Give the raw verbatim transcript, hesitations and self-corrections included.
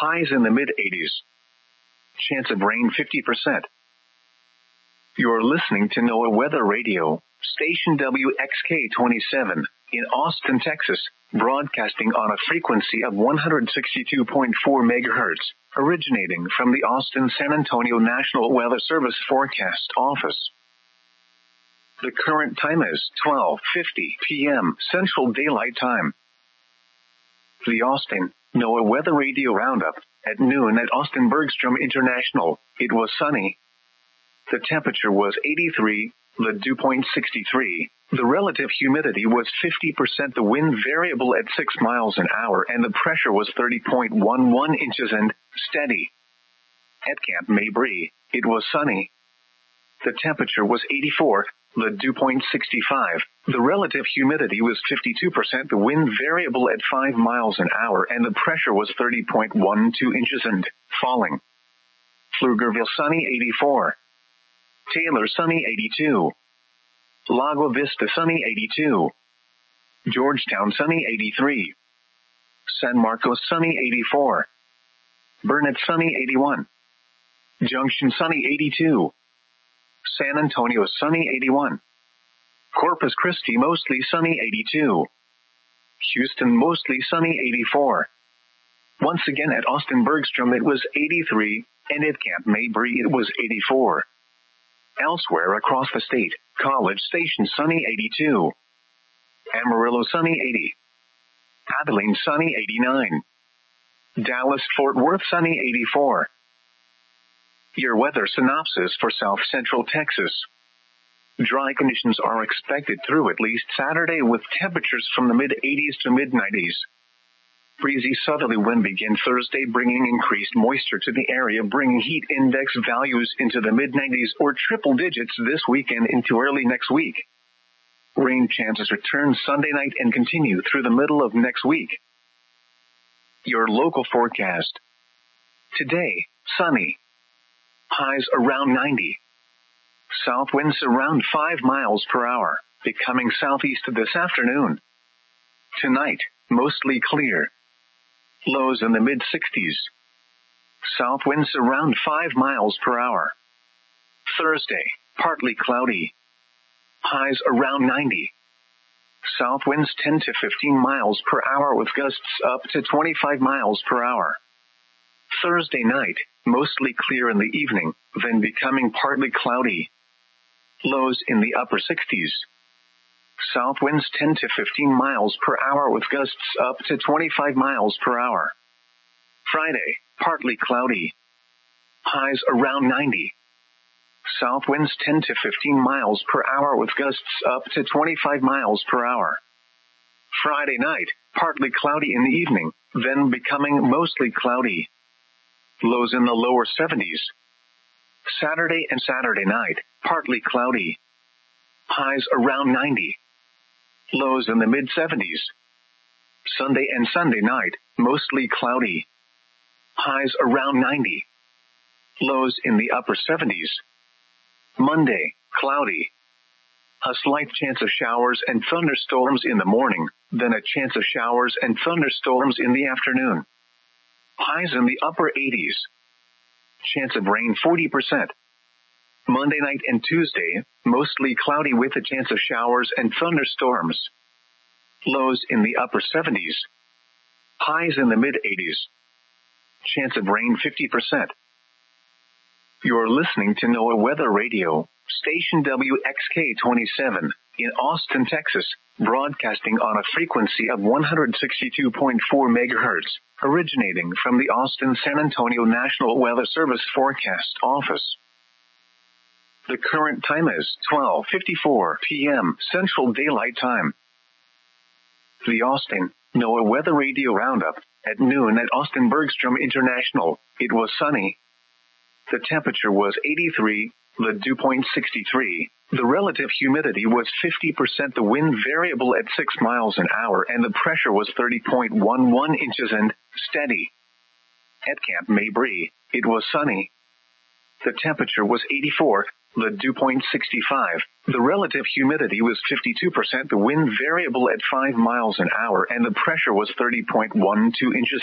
highs in the mid eighties. Chance of rain fifty percent. You're listening to NOAA Weather Radio, station W X K twenty-seven, in Austin, Texas, broadcasting on a frequency of one hundred sixty-two point four megahertz, originating from the Austin-San Antonio National Weather Service Forecast Office. The current time is twelve fifty p.m. Central Daylight Time. The Austin NOAA Weather Radio Roundup. At noon at Austin Bergstrom International, it was sunny. The temperature was eighty-three, the dew point sixty-three, the relative humidity was fifty percent, the wind variable at six miles an hour, and the pressure was thirty point one one inches and steady. At Camp Mabry, it was sunny. The temperature was eighty-four, the dew point sixty-five, the relative humidity was fifty-two percent, the wind variable at five miles an hour, and the pressure was thirty point one two inches and falling. Pflugerville sunny eighty-four. Taylor sunny eighty-two. Lago Vista sunny eighty-two. Georgetown sunny eighty-three. San Marcos sunny eighty-four. Burnett sunny eighty-one. Junction sunny eighty-two. San Antonio sunny eighty-one. Corpus Christi mostly sunny eighty-two. Houston mostly sunny eighty-four. Once again at Austin Bergstrom it was eighty-three, and at Camp Mabry it was eighty-four. Elsewhere across the state, College Station sunny eighty-two. Amarillo sunny eighty. Abilene sunny eighty-nine. Dallas Fort Worth sunny eighty-four. Your weather synopsis for South Central Texas. Dry conditions are expected through at least Saturday with temperatures from the mid eighties to mid nineties. Breezy southerly wind begin Thursday, bringing increased moisture to the area, bringing heat index values into the mid nineties or triple digits this weekend into early next week. Rain chances return Sunday night and continue through the middle of next week. Your local forecast. Today, sunny. Highs around ninety. South winds around five miles per hour, becoming southeast this afternoon. Tonight, mostly clear. Lows in the mid sixties. South winds around five miles per hour. Thursday, partly cloudy. Highs around ninety. South winds ten to fifteen miles per hour with gusts up to twenty-five miles per hour. Thursday night, mostly clear in the evening, then becoming partly cloudy. Lows in the upper sixties. South winds ten to fifteen miles per hour with gusts up to twenty-five miles per hour. Friday, partly cloudy. Highs around ninety. South winds ten to fifteen miles per hour with gusts up to twenty-five miles per hour. Friday night, partly cloudy in the evening, then becoming mostly cloudy. Lows in the lower seventies. Saturday and Saturday night, partly cloudy. Highs around ninety. Lows in the mid seventies. Sunday and Sunday night, mostly cloudy. Highs around ninety. Lows in the upper seventies. Monday, cloudy. A slight chance of showers and thunderstorms in the morning, then a chance of showers and thunderstorms in the afternoon. Highs in the upper eighties. Chance of rain forty percent. Monday night and Tuesday, mostly cloudy with a chance of showers and thunderstorms. Lows in the upper seventies. Highs in the mid eighties. Chance of rain fifty percent. You're listening to NOAA Weather Radio, station W X K twenty-seven, in Austin, Texas, broadcasting on a frequency of one hundred sixty-two point four megahertz, originating from the Austin-San Antonio National Weather Service Forecast Office. The current time is twelve fifty-four p.m. Central Daylight Time. The Austin NOAA Weather Radio Roundup. At noon at Austin Bergstrom International, it was sunny. The temperature was eighty-three, the dew point sixty-three, the relative humidity was fifty percent, the wind variable at six miles an hour, and the pressure was thirty point one one inches and steady. At Camp Mabry, it was sunny. The temperature was eighty-four, the dew point sixty-five, the relative humidity was fifty-two percent, the wind variable at five miles an hour, and the pressure was thirty point one two inches